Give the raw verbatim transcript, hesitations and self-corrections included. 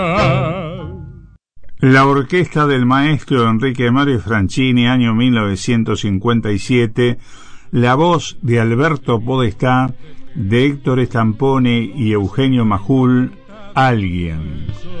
La orquesta del maestro Enrique Mario Franchini, año mil novecientos cincuenta y siete, la voz de Alberto Podestá, de Héctor Stampone y Eugenio Majul, Alguien.